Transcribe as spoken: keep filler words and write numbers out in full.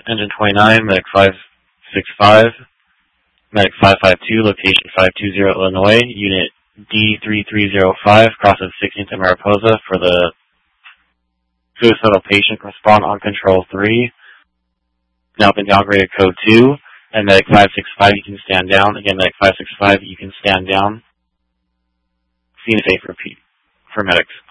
engine twenty-nine, medic five six five, medic five five two, location five two zero, Illinois, unit D three three zero five, crosses sixteenth and Mariposa for the suicidal patient, respond on control three. Now been downgraded code two, and medic five six five, you can stand down. Again, medic five six five, you can stand down. Scene is safe for, for medics.